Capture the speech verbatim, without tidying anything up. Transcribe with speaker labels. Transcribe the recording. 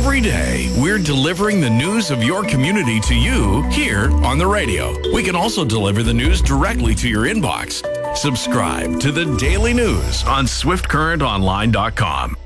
Speaker 1: Every day, we're delivering the news of your community to you here on the radio. We can also deliver the news directly to your inbox. Subscribe to the Daily News on Swift Current Online dot com.